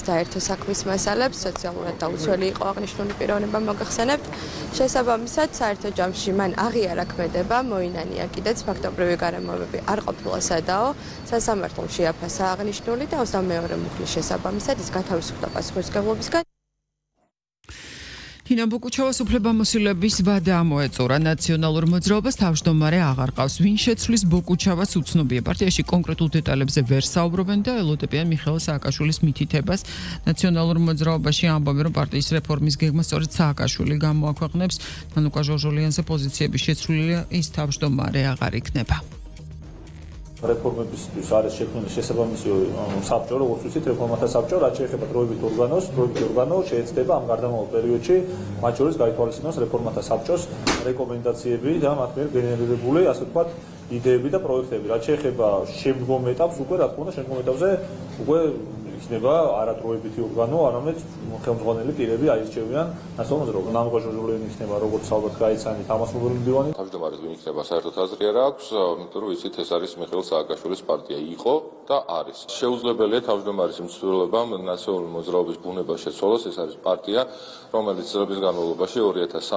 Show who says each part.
Speaker 1: დაერთო საქმის მასალებს, სოციალურად დაუცველი იყო აღნიშნული პიროვნება მოგახსენებთ. შესაბამისად, საერთო ჯამში მან აღიარა ქმედება, მოინანია კიდეც ფაქტობრივი გარემოებები არ ყოფილა სადაო, სასამართლომ შეაფასა აღნიშნული და 22 მუხლის შესაბამისად ის გათავისუფლდა პასუხისმგებლობისგან.
Speaker 2: თინა ბუკუჩევას უფლებამოსილების ვადა მოეწურა ნაციონალურ მოძრაობას თავმჯდომარე აღარ ყავს. ვინ შეცვლის ბუკუჩევას უცნობია. პარტიაში კონკრეტულ დეტალებზე ვერ საუბრობენ და ელოდებიან მიხეილ სააკაშვილის მითითებას. ნაციონალურ მოძრაობაში ამბობენ, რომ პარტიის რეფორმის გეგმა სწორედ სააკაშვილი გამოაქვეყნებს. თანუკა ჟორჟოლიანზე პოზიციები შეცვლილია, ის თავმჯდომარე აღარ იქნება.
Speaker 3: რეფორმებისთვის არის შექმნილი შესაბამისი საბჭო, როგორც ვიცით, რეფორმათა საბჭო, რაც შეეხება დროებით ორგანო შეეცდება ამ გარდამავალ პერიოდში, მათ შორის გაითვალისწინოს რეფორმათა საბჭოს რეკომენდაციები და მათ მიერ გენერირებული, ასე ვთქვათ, იდეები და პროექტები. რაც შეეხება შემდგომ ეტაპს, უკვე რა თქმა უნდა, შემდგომ ეტაპზე უკვე იქნება არადროებითი ორგანო, არამედ ხელმძღვანელი პირები აირჩევიან ნაციონალურ მოძრაობას. ნამუღა ჟორჟოლიანი იქნება როგორც ალბათ გაიცანით ამასმობელი მდივანი.
Speaker 4: თავმჯდომარეს ვინ იქნება საერთოდ აზრი არ აქვს, იმიტომ რომ ვიცით ეს არის მიხეილ სააკაშვილის პარტია იყო და არის. შეუძლებელია თავმჯდომარის მცდელობამ ნაციონალური მოძრაობის ბუნება შეცვალოს, ეს არის პარტია, რომელიც წლების განმავლობაში 2003